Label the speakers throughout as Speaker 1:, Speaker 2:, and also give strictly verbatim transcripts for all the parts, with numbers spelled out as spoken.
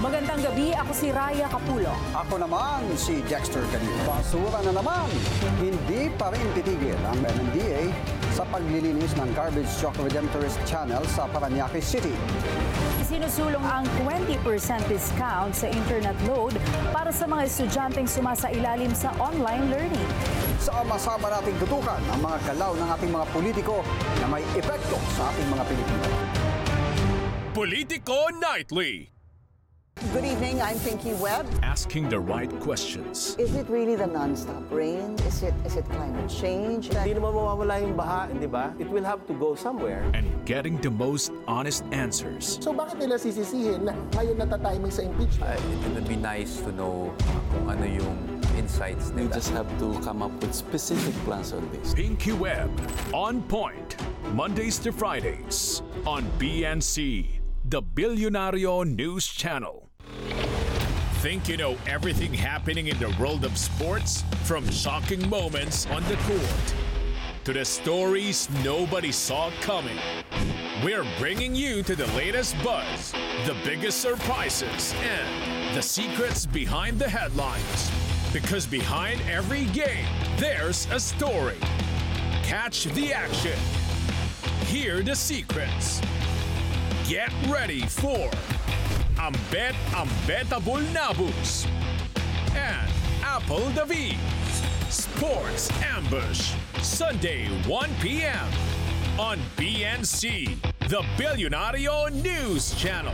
Speaker 1: Magandang gabi, ako si Raya Capulo.
Speaker 2: Ako naman si Dexter Canito. Basura na naman. Hindi pa rin titigil ang M M D A sa paglilinis ng Garbage Truck Redemptorist Channel sa Parañaque City.
Speaker 1: Isinusulong ang twenty percent discount sa internet load para sa mga estudyanteng sumasailalim sa online learning.
Speaker 2: Sama-sama nating tutukan ang mga galaw ng ating mga politiko na may epekto sa ating mga Pilipino.
Speaker 3: Politico Nightly.
Speaker 4: Good evening, I'm Pinky Webb.
Speaker 3: Asking the right questions.
Speaker 4: Is it really the non-stop rain? Is it is it climate change?
Speaker 5: Hindi naman mawawala yung baha, di ba? It will have to go somewhere.
Speaker 3: And getting the most honest answers.
Speaker 6: So bakit nila sisisihin na ngayon natatiming sa impeachment?
Speaker 7: Uh, it would be nice to know kung ano yung insights
Speaker 8: We
Speaker 7: nila.
Speaker 8: just have to come up with specific plans on this.
Speaker 3: Pinky Webb, On Point, Mondays to Fridays, on B N C, the Billionario News Channel. Think you know everything happening in the world of sports? From shocking moments on the court to the stories nobody saw coming. We're bringing you to the latest buzz, the biggest surprises, and the secrets behind the headlines. Because behind every game, there's a story. Catch the action. Hear the secrets. Get ready for Ambet Ambetable Nabus and Apple David. Sports Ambush, Sunday one p m on B N C, the Billionario News Channel.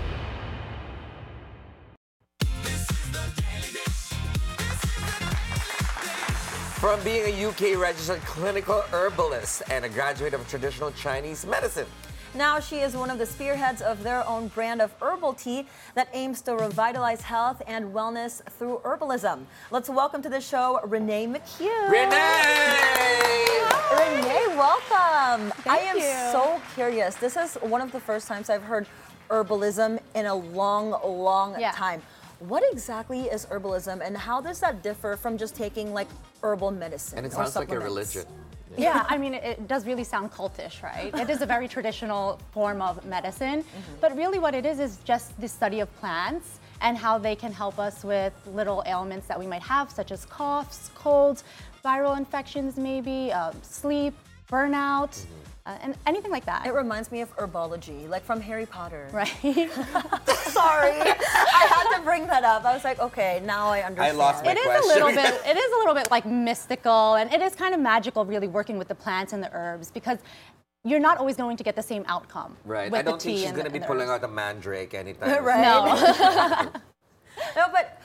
Speaker 9: From being a U K-registered clinical herbalist and a graduate of traditional Chinese medicine,
Speaker 10: now she is one of the spearheads of their own brand of herbal tea that aims to revitalize health and wellness through herbalism. Let's welcome to the show Renee McHugh.
Speaker 9: Renee!
Speaker 10: Renee, welcome.
Speaker 11: Thank
Speaker 10: I am
Speaker 11: you.
Speaker 10: so curious. This is one of the first times I've heard herbalism in a long, long
Speaker 11: Yeah.
Speaker 10: time. What exactly is herbalism, and how does that differ from just taking like herbal medicine?
Speaker 9: And it
Speaker 10: or
Speaker 9: sounds like a
Speaker 10: supplements?
Speaker 9: religion.
Speaker 11: Yeah, I mean, it, it does really sound cultish, right? It is a very traditional form of medicine, but really what it is is just the study of plants and how they can help us with little ailments that we might have, such as coughs, colds, viral infections maybe, um, sleep, burnout, uh, and anything like that.
Speaker 10: It reminds me of herbology, like from Harry Potter.
Speaker 11: Right?
Speaker 10: Sorry, I had to bring that up. I was like, okay, now I understand.
Speaker 9: lost my
Speaker 11: It is
Speaker 9: question.
Speaker 11: a little bit. It is a little bit like mystical, and it is kind of magical, really working with the plants and the herbs, because you're not always going to get the same outcome.
Speaker 9: Right.
Speaker 11: With
Speaker 9: I don't
Speaker 11: the
Speaker 9: think
Speaker 11: tea
Speaker 9: she's
Speaker 11: and
Speaker 9: going to
Speaker 11: the-
Speaker 9: be
Speaker 11: and the
Speaker 9: pulling
Speaker 11: herbs.
Speaker 9: out a mandrake anytime.
Speaker 10: Right.
Speaker 11: No.
Speaker 10: No, but